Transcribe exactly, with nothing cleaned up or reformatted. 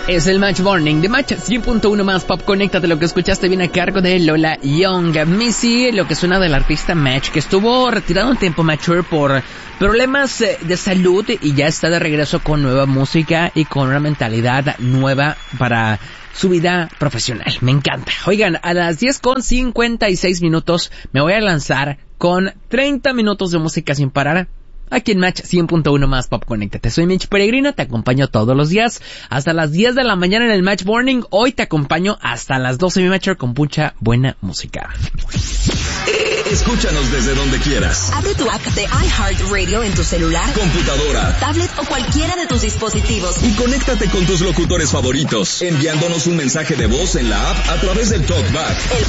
Es el Match Morning de Match cien punto uno más Pop. Conéctate, lo que escuchaste viene a cargo de Lola Young. Missy, lo que suena del artista Match, que estuvo retirado un tiempo Mature por problemas de salud y ya está de regreso con nueva música y con una mentalidad nueva para su vida profesional. Me encanta. Oigan, a las diez con cincuenta y seis minutos me voy a lanzar con treinta minutos de música sin parar aquí en Match cien punto uno más Pop. Conéctate. Soy Mitch Peregrino, te acompaño todos los días hasta las diez de la mañana en el Match Morning. Hoy te acompaño hasta las doce, mi Matcher, con mucha buena música. Escúchanos desde donde quieras. Abre tu app de iHeartRadio en tu celular, computadora, tablet o cualquiera de tus dispositivos. Y conéctate con tus locutores favoritos, enviándonos un mensaje de voz en la app a través del TalkBack. El